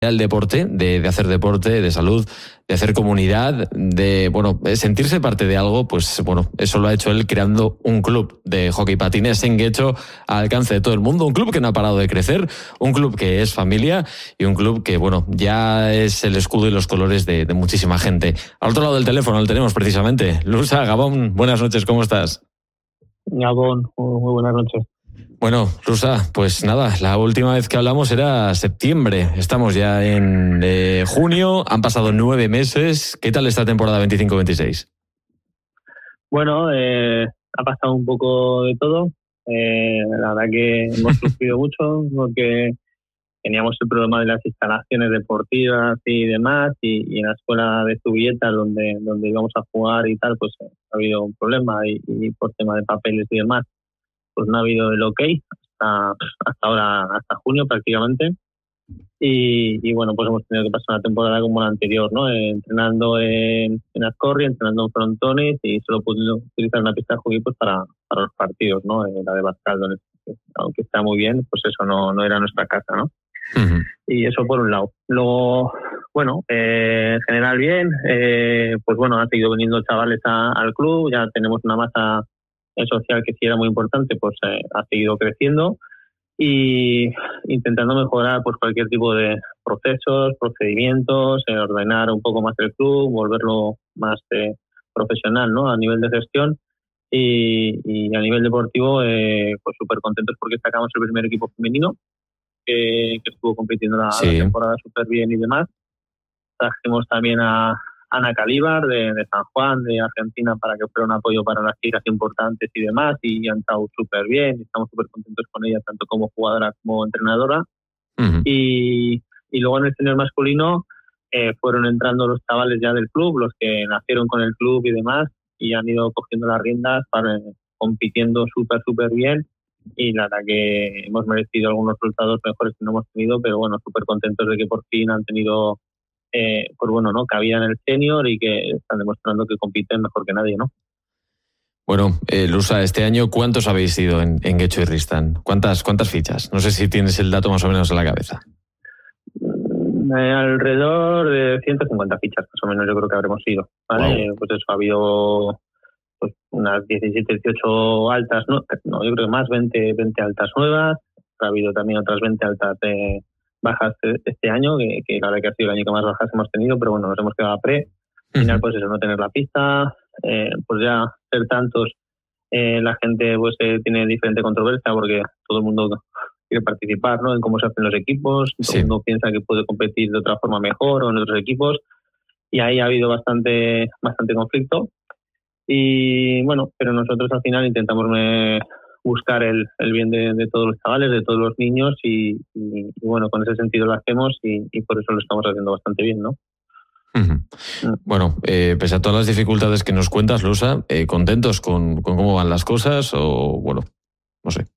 el deporte, de hacer deporte, de salud, de hacer comunidad, de sentirse parte de algo, pues eso lo ha hecho él creando un club de hockey patines en Guecho al alcance de todo el mundo, un club que no ha parado de crecer, un club que es familia y un club que ya es el escudo y los colores de muchísima gente. Al otro lado del teléfono lo tenemos precisamente. Lusa, Gabón, buenas noches, ¿cómo estás? Gabón, muy buenas noches. Bueno, Lusa, pues nada, la última vez que hablamos era septiembre. Estamos ya en junio, han pasado 9 meses. ¿Qué tal esta temporada 25-26? Bueno, ha pasado un poco de todo. La verdad que hemos sufrido mucho porque teníamos el problema de las instalaciones deportivas y demás, y en la escuela de Zubieta, donde íbamos a jugar y tal, pues ha habido un problema y por tema de papeles y demás, pues no ha habido el ok hasta ahora, hasta junio prácticamente. Y bueno, pues hemos tenido que pasar una temporada como la anterior, ¿no? Entrenando en Azcorri, entrenando en frontones, y solo pude utilizar una pista de hockey pues para los partidos, ¿no? La de Bascaldo, aunque está muy bien, pues eso no era nuestra casa, ¿no? Uh-huh. Y eso por un lado. Luego, en general bien, pues han seguido viniendo chavales al club, ya tenemos una masa social que sí era muy importante, pues ha seguido creciendo, y intentando mejorar pues cualquier tipo de procesos, procedimientos, ordenar un poco más el club, volverlo más profesional, ¿no? A nivel de gestión y a nivel deportivo, pues súper contentos porque sacamos el primer equipo femenino que estuvo compitiendo la temporada súper bien y demás. Trajimos también a Ana Calíbar de San Juan, de Argentina, para que fuera un apoyo para las giras importantes y demás, y han estado súper bien, estamos súper contentos con ella, tanto como jugadora como entrenadora. Uh-huh. Y luego en el senior masculino fueron entrando los chavales ya del club, los que nacieron con el club y demás, y han ido cogiendo las riendas, compitiendo súper bien, y la verdad que hemos merecido algunos resultados mejores que no hemos tenido, pero súper contentos de que por fin han tenido cabida en el senior y que están demostrando que compiten mejor que nadie, ¿no? Bueno, Lusa, este año, ¿cuántos habéis sido en Guecho y Ristán? ¿Cuántas fichas? No sé si tienes el dato más o menos en la cabeza. Alrededor de 150 fichas, más o menos, yo creo que habremos sido, ¿vale? Wow. Pues eso, ha habido unas 17, 18 altas, yo creo que más, 20 altas nuevas, ha habido también otras 20 altas bajas este año, que la verdad que ha sido el año que más bajas hemos tenido, pero nos hemos quedado a pre. Al final, pues eso, no tener la pista, pues ya ser tantos, la gente pues tiene diferente controversia porque todo el mundo quiere participar, ¿no? En cómo se hacen los equipos, todo el mundo piensa que puede competir de otra forma mejor o en otros equipos, y ahí ha habido bastante conflicto. Y pero nosotros al final intentamos buscar el bien de todos los chavales, de todos los niños, y con ese sentido lo hacemos, y por eso lo estamos haciendo bastante bien, ¿no? Uh-huh. Bueno, pese a todas las dificultades que nos cuentas, Lusa, ¿contentos con cómo van las cosas? O no sé.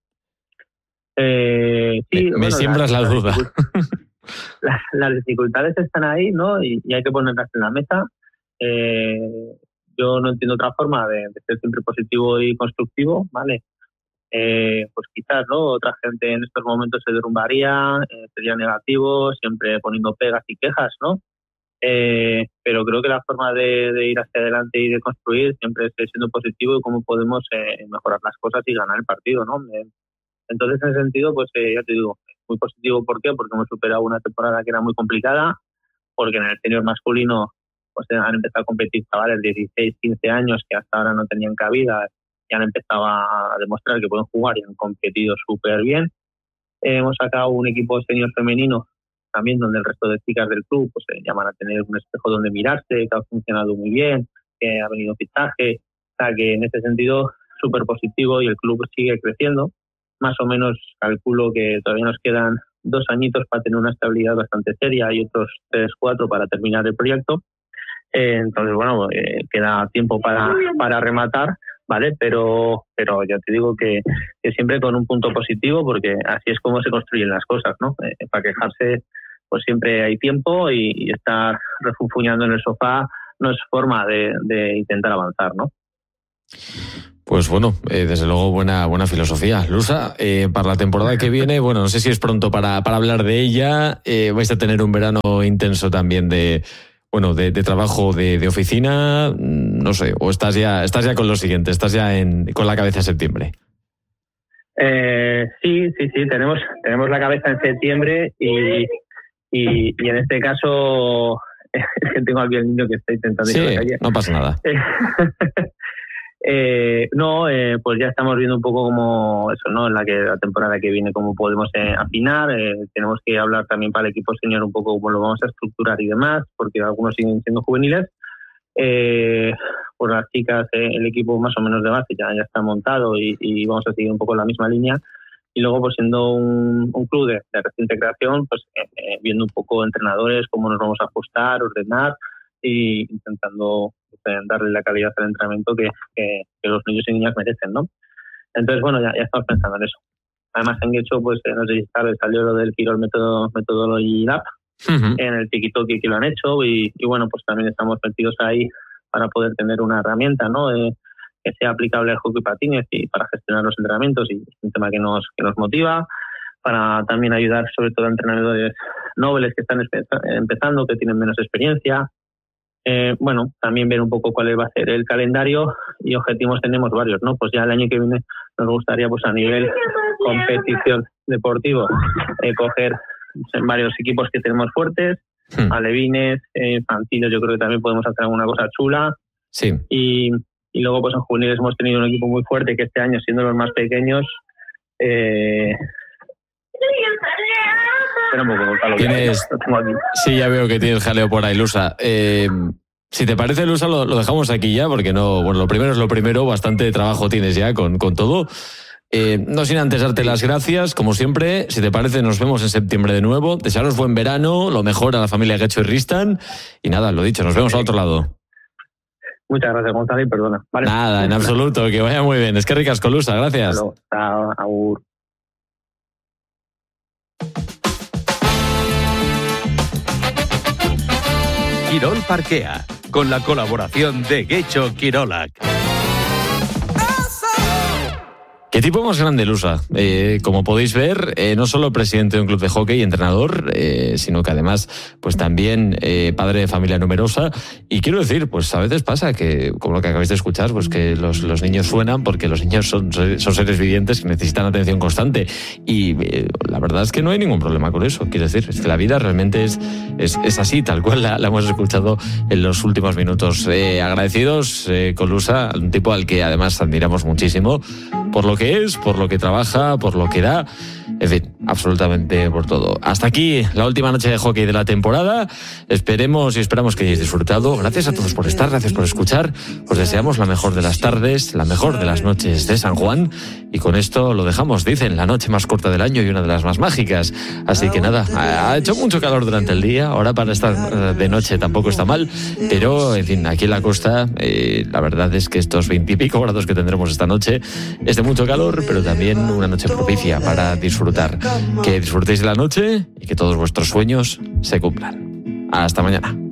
Sí, me siembras la duda. Las dificultades están ahí, ¿no? Y hay que ponerlas en la mesa. Yo no entiendo otra forma de ser siempre positivo y constructivo, ¿vale? Pues quizás, ¿no? Otra gente en estos momentos se derrumbaría, sería negativo, siempre poniendo pegas y quejas, ¿no? Pero creo que la forma de ir hacia adelante y de construir siempre es siendo positivo y cómo podemos mejorar las cosas y ganar el partido, ¿no? Entonces, en ese sentido, pues ya te digo, muy positivo. ¿Por qué? Porque hemos superado una temporada que era muy complicada, porque en el senior masculino pues han empezado a competir chavales de 16, 15 años que hasta ahora no tenían cabida, y han empezado a demostrar que pueden jugar y han competido súper bien. Hemos sacado un equipo senior femenino también, donde el resto de chicas del club pues ya van a tener un espejo donde mirarse, que ha funcionado muy bien, que ha venido fichaje, o sea que en ese sentido súper positivo, y el club sigue creciendo. Más o menos calculo que todavía nos quedan 2 añitos para tener una estabilidad bastante seria y otros 3, 4 para terminar el proyecto. Entonces, queda tiempo para rematar, ¿vale? Pero ya te digo que siempre con un punto positivo, porque así es como se construyen las cosas, ¿no? Para quejarse, pues siempre hay tiempo, y estar refunfuñando en el sofá no es forma de intentar avanzar, ¿no? Pues bueno, desde luego buena filosofía. Lusa, para la temporada que viene, bueno, no sé si es pronto para hablar de ella. Vais a tener un verano intenso también de trabajo de oficina, no sé, o estás ya con lo siguiente, estás ya con la cabeza en septiembre. Sí, tenemos la cabeza en septiembre y en este caso es que tengo aquí el niño que está intentando ir a la calle. No pasa nada. Pues ya estamos viendo un poco como eso, ¿no? En la temporada que viene, cómo podemos afinar. Tenemos que hablar también para el equipo senior un poco cómo lo vamos a estructurar y demás, porque algunos siguen siendo juveniles. Pues las chicas, el equipo más o menos de base ya está montado y vamos a seguir un poco la misma línea. Y luego, pues siendo un club de reciente creación, pues viendo un poco entrenadores, cómo nos vamos a ajustar, ordenar y intentando darle la calidad al entrenamiento que los niños y niñas merecen, ¿no? Entonces, bueno, ya estamos pensando en eso. Además, en Guecho, pues no sé si sabes, salió lo del Quirol Methodology Lab, en el Tiki-Toki que lo han hecho y bueno, pues también estamos metidos ahí para poder tener una herramienta, ¿no? Que sea aplicable al hockey patines y para gestionar los entrenamientos, y es un tema que nos motiva, para también ayudar sobre todo a entrenadores nobles que están empezando, que tienen menos experiencia. Bueno, también ver un poco cuál va a ser el calendario y objetivos tenemos varios, ¿no? Pues ya el año que viene nos gustaría, pues a nivel competición deportivo, coger varios equipos que tenemos fuertes, alevines, infantiles, yo creo que también podemos hacer alguna cosa chula. Sí. Y luego, pues en juveniles hemos tenido un equipo muy fuerte que este año, siendo los más pequeños, espera un poco, tienes... Sí, ya veo que tienes jaleo por ahí, Lusa. Si te parece, Lusa, lo dejamos aquí ya, porque no, bueno, lo primero es lo primero, bastante trabajo tienes ya con todo. No sin antes darte las gracias, como siempre. Si te parece, nos vemos en septiembre de nuevo. Desearos buen verano, lo mejor a la familia Guecho y Ristan. Y nada, lo dicho, nos vemos al otro lado. Muchas gracias, Gonzalo, y perdona. ¿Vale? Nada, en absoluto, que vaya muy bien. Es que ricasco, Lusa, gracias. Chao, agur. Quirol Parquea, con la colaboración de Guecho Quirolac. ¿Qué tipo más grande, Lusa? Como podéis ver, no solo presidente de un club de hockey y entrenador, sino que además, pues también padre de familia numerosa. Y quiero decir, pues a veces pasa que, como lo que acabáis de escuchar, pues que los niños suenan porque los niños son seres vivientes que necesitan atención constante. Y la verdad es que no hay ningún problema con eso. Quiero decir, es que la vida realmente es así, tal cual la hemos escuchado en los últimos minutos. Agradecidos con Lusa, un tipo al que además admiramos muchísimo por lo que es, por lo que trabaja, por lo que da, en fin, absolutamente por todo. Hasta aquí la última noche de hockey de la temporada. Esperamos que hayáis disfrutado. Gracias a todos por estar, gracias por escuchar. Os deseamos la mejor de las tardes, la mejor de las noches de San Juan. Y con esto lo dejamos, dicen, la noche más corta del año y una de las más mágicas. Así que nada, ha hecho mucho calor durante el día. Ahora para estar de noche tampoco está mal. Pero, en fin, aquí en la costa, la verdad es que estos 20 y pico grados que tendremos esta noche es de mucho calor, pero también una noche propicia para disfrutar. Que disfrutéis de la noche y que todos vuestros sueños se cumplan. Hasta mañana.